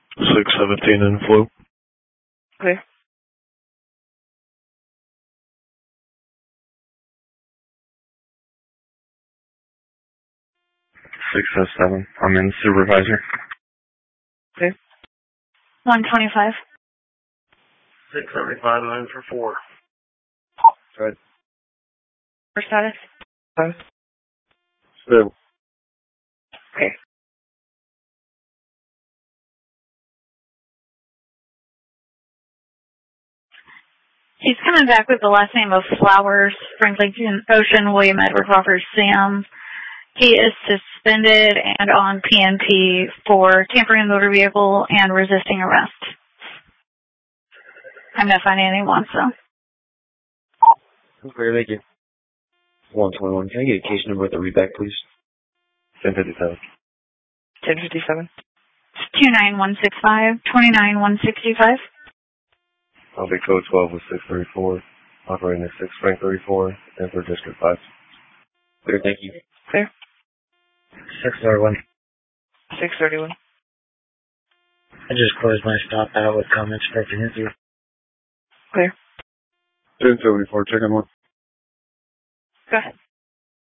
617 in flu. Clear. Seven. I'm in supervisor. Clear. 125. 675. I'm in for 4. Good. For status? Stable. Okay. He's coming back with the last name of Flowers, Franklin Ocean, William Edward Walker, Sam. He is suspended and on PNP for tampering motor vehicle and resisting arrest. I'm not finding anyone, so. Okay, thank you. 121. Can I get a case number with a readback, please? 1057. 1057? 29165, 29165. I'll be code 12 with 634. Operating at 6 Frank 34, and for District 5. Clear, thank you. Clear. 631. 631. I just closed my stop out with comments for you. Clear. 1074, check on one. Go ahead.